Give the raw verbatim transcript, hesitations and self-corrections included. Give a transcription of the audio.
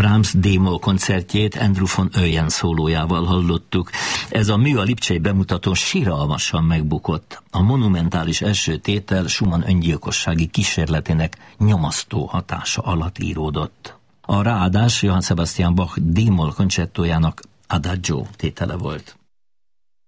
Brahms D-moll koncertjét Andrew von Oyen szólójával hallottuk. Ez a mű a lipcsei bemutatón siralmasan megbukott. A monumentális első tétel Schumann öngyilkossági kísérletének nyomasztó hatása alatt íródott. A ráadás Johann Sebastian Bach D-moll koncerttójának Adagio tétele volt.